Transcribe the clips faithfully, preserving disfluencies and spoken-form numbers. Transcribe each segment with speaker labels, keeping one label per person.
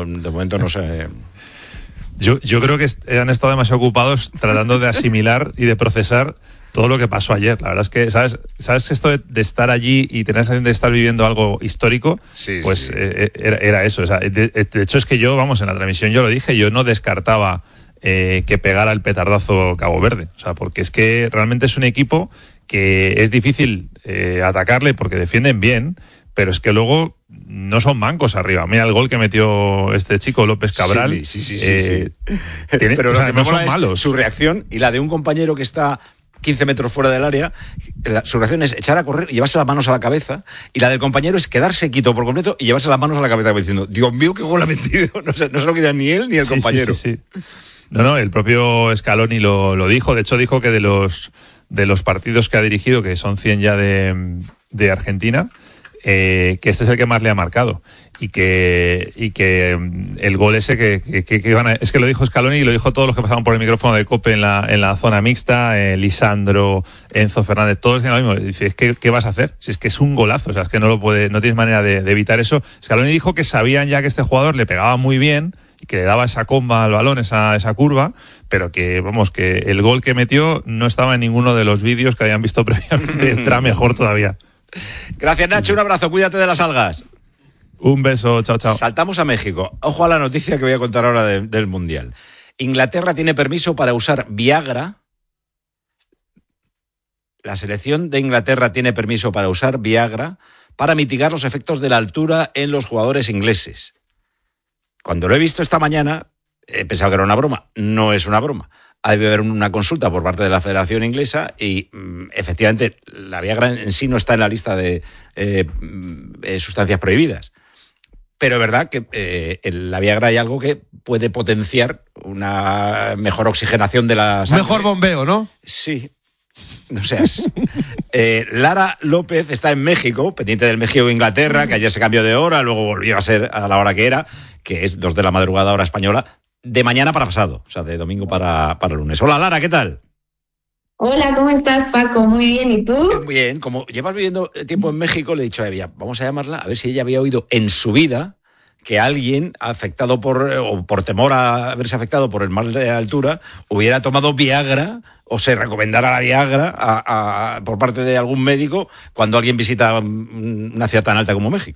Speaker 1: no, de momento no sé.
Speaker 2: Yo, yo creo que han estado demasiado ocupados tratando de asimilar y de procesar todo lo que pasó ayer. La verdad es que, ¿sabes? ¿Sabes que esto de, de estar allí y tener la sensación de estar viviendo algo histórico?
Speaker 1: Sí,
Speaker 2: pues
Speaker 1: sí.
Speaker 2: Eh, era, era eso. O sea, de, de hecho, es que yo, vamos, en la transmisión yo lo dije, yo no descartaba eh, que pegara el petardazo Cabo Verde. O sea, porque es que realmente es un equipo que es difícil eh, atacarle porque defienden bien, pero es que luego no son mancos arriba. Mira el gol que metió este chico López Cabral.
Speaker 1: Sí, sí, sí, sí,
Speaker 2: eh,
Speaker 1: sí.
Speaker 2: Tiene,
Speaker 1: pero
Speaker 2: o
Speaker 1: lo
Speaker 2: sea,
Speaker 1: que me
Speaker 2: no
Speaker 1: mola
Speaker 2: son
Speaker 1: es
Speaker 2: malos.
Speaker 1: su reacción y la de un compañero que está quince metros fuera del área. La, su reacción es echar a correr y llevarse las manos a la cabeza, y la del compañero es quedarse quieto por completo y llevarse las manos a la cabeza diciendo, Dios mío, qué gol ha metido. No se, no se lo quería ni él ni el
Speaker 2: sí,
Speaker 1: compañero.
Speaker 2: Sí, sí, sí. No, no, el propio Scaloni lo, lo dijo. De hecho, dijo que de los de los partidos que ha dirigido, que son cien ya de, de Argentina, eh, que este es el que más le ha marcado. Y que, y que el gol ese que, que, que iban a, es que lo dijo Scaloni y lo dijo todos los que pasaban por el micrófono de COPE en la, en la zona mixta, eh, Lisandro, Enzo Fernández, todos decían lo mismo. Dice, es que, ¿qué vas a hacer? Si es que es un golazo, o sea, es que no lo puede, no tienes manera de, de evitar eso. Scaloni dijo que sabían ya que este jugador le pegaba muy bien y que le daba esa comba al balón, esa, esa curva, pero que, vamos, que el gol que metió no estaba en ninguno de los vídeos que habían visto previamente, estará mejor todavía.
Speaker 1: Gracias, Nacho, un abrazo, cuídate de las algas.
Speaker 2: Un beso, chao, chao.
Speaker 1: Saltamos a México. Ojo a la noticia que voy a contar ahora de, del Mundial. Inglaterra tiene permiso para usar Viagra. La selección de Inglaterra tiene permiso para usar Viagra para mitigar los efectos de la altura en los jugadores ingleses. Cuando lo he visto esta mañana, he pensado que era una broma. No es una broma. Ha debido haber una consulta por parte de la Federación Inglesa y, mm, efectivamente, la Viagra en sí no está en la lista de eh, eh, sustancias prohibidas. Pero es verdad que eh, en la Viagra hay algo que puede potenciar una mejor oxigenación de la sangre.
Speaker 3: Mejor bombeo, ¿no?
Speaker 1: Sí. No seas. Eh, Lara López está en México, pendiente del México-Inglaterra, que ayer se cambió de hora, luego volvió a ser a la hora que era, que es dos de la madrugada hora española, de mañana para pasado, o sea, de domingo para, para lunes. Hola, Lara, ¿qué tal?
Speaker 4: Hola, ¿cómo estás, Paco? Muy bien, ¿y tú?
Speaker 1: Muy bien, como llevas viviendo tiempo en México, le he dicho a Evia, vamos a llamarla, a ver si ella había oído en su vida que alguien afectado por, o por temor a haberse afectado por el mal de altura, hubiera tomado Viagra o se recomendara la Viagra a, a, por parte de algún médico cuando alguien visita una ciudad tan alta como México.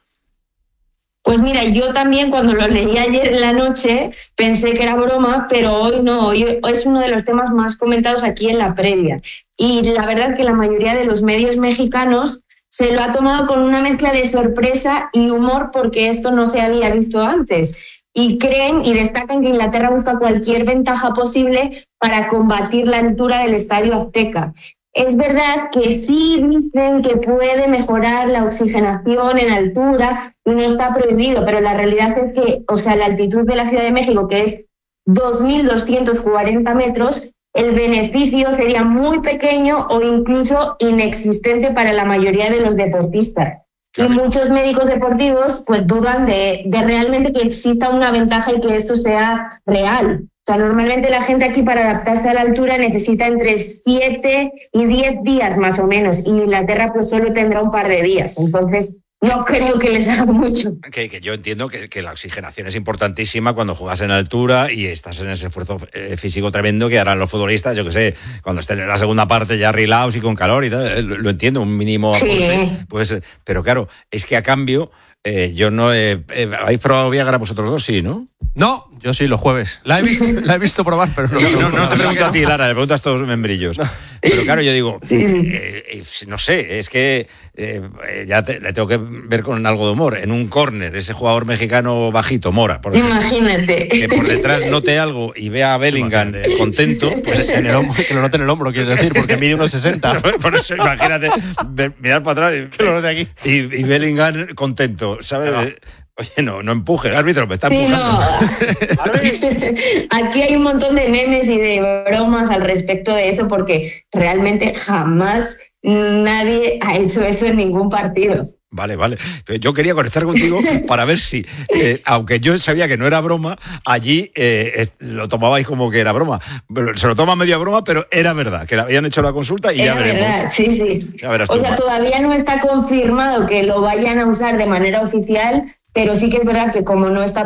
Speaker 4: Pues mira, yo también cuando lo leí ayer en la noche pensé que era broma, pero hoy no, hoy es uno de los temas más comentados aquí en la previa. Y la verdad es que la mayoría de los medios mexicanos se lo ha tomado con una mezcla de sorpresa y humor porque esto no se había visto antes. Y creen y destacan que Inglaterra busca cualquier ventaja posible para combatir la altura del Estadio Azteca. Es verdad que sí dicen que puede mejorar la oxigenación en altura y no está prohibido, pero la realidad es que, o sea, la altitud de la Ciudad de México, que es dos mil doscientos cuarenta metros, el beneficio sería muy pequeño o incluso inexistente para la mayoría de los deportistas. Claro. Y muchos médicos deportivos pues dudan de, de realmente que exista una ventaja y que esto sea real. O sea, normalmente la gente aquí para adaptarse a la altura necesita entre siete y diez días más o menos, y Inglaterra pues solo tendrá un par de días, entonces no creo que les haga mucho.
Speaker 1: Que, que yo entiendo que, que la oxigenación es importantísima cuando juegas en altura y estás en ese esfuerzo eh, físico tremendo que harán los futbolistas, yo que sé, cuando estén en la segunda parte ya relax y con calor y tal, lo, lo entiendo, un mínimo aporte,
Speaker 4: sí.
Speaker 1: Puede ser, pero claro, es que a cambio eh, yo no he, eh, ¿habéis probado Viagra vosotros dos? Sí, ¿no?
Speaker 3: No,
Speaker 5: yo sí, los jueves.
Speaker 3: La he visto, la he visto probar, pero no.
Speaker 1: No, no, no te pregunto a ti, Lara, le pregunto a estos membrillos. No. Pero claro, yo digo,
Speaker 4: sí, sí.
Speaker 1: Eh, eh, no sé, es que eh, ya te, le tengo que ver con algo de humor. En un córner, ese jugador mexicano bajito, Mora, por ejemplo,
Speaker 4: imagínate.
Speaker 1: que por detrás note algo y vea a Bellingham
Speaker 5: imagínate.
Speaker 1: contento, pues
Speaker 5: en el hombro, que lo note en el hombro, quiero decir, porque mide unos sesenta.
Speaker 1: Por eso, imagínate, mirar para atrás y,
Speaker 5: que lo note aquí.
Speaker 1: y, y Bellingham contento, ¿sabes? No. Oye, no, no empuje, el árbitro me está
Speaker 4: sí,
Speaker 1: empujando.
Speaker 4: No. Aquí hay un montón de memes y de bromas al respecto de eso, porque realmente jamás nadie ha hecho eso en ningún partido.
Speaker 1: Vale, vale. Yo quería conectar contigo para ver si, eh, aunque yo sabía que no era broma, allí eh, es, lo tomabais como que era broma. Se lo toma medio a broma, pero era verdad, que habían hecho la consulta y
Speaker 4: era
Speaker 1: ya veremos.
Speaker 4: Verdad, sí, sí.
Speaker 1: Ya verás
Speaker 4: o
Speaker 1: tú,
Speaker 4: sea,
Speaker 1: mal.
Speaker 4: Todavía no está confirmado que lo vayan a usar de manera oficial, pero sí que es verdad que como no está